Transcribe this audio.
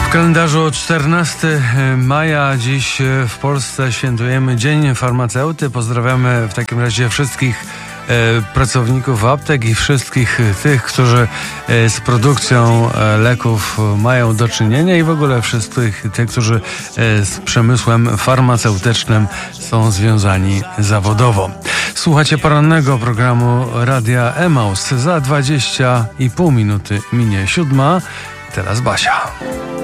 W kalendarzu 14 maja dziś w Polsce świętujemy Dzień Farmaceuty. Pozdrawiamy w takim razie wszystkich pracowników aptek i wszystkich tych, którzy z produkcją leków mają do czynienia i w ogóle wszystkich tych, którzy z przemysłem farmaceutycznym są związani zawodowo. Słuchacie porannego programu Radia Emaus. Za 20,5 minuty minie 7. Teraz Basia.